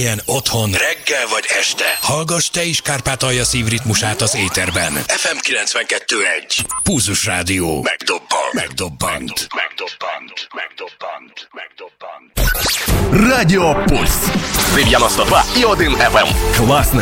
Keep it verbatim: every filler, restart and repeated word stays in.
munkahelyen, otthon, reggel vagy este. Hallgass te is Kárpátalja szívritmusát az éterben. ef em kilencvenkettő egy. Pulzus Rádió. Megdobbant. Megdobbant. Megdobbant. Megdobbant. Megdobbant. Радио Пульс. девяносто два и один эф эм. Классно.